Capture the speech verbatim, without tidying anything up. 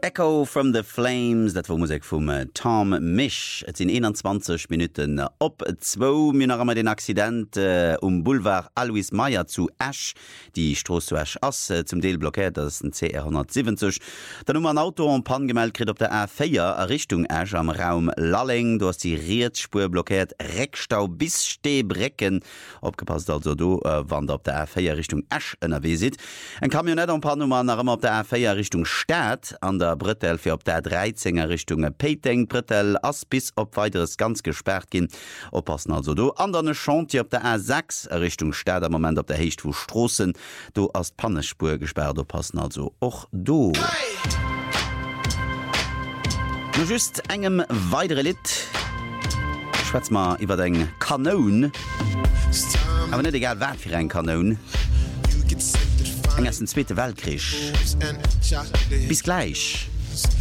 Echo from the Flames, dat war Musik vum Tom Misch. Et sinn einundzwanzig Minuten op zwo Minner den Accident äh, um Boulevard Alois Meyer zu Ash. Die Stroos zu Ash ass äh, zum Deel blockiert, dat ist ein C R hundertsiebzig. Dann um ein Auto an Pan gemeldet kriegt op der A vier Richtung Ash am Raum Lalling. Du hast die Rietspur blockiert, Reckstau bis Stehbrecken. Aufgepasst also du, äh, wann op der A vier Richtung Ash N R W sit. Ein Kamionett an Pan nach op der A vier Richtung Stadt an der Brettel fir op der dreizehner Richtung Peting Brettel ass bis op weiteres ganz gesperrt gin. Oppassen also do andere Chantier op der A sechs Richtung Stadt am moment op der Hecht wo Strossen do as Pannespur gesperrt oppassen also och do. Hey! No just engem weitere Lit Schwätz mal iwwer eng Kanon aber net egal wat fir ein Kanon. Eng as den Zweite Weltkrieg. Bis gleich.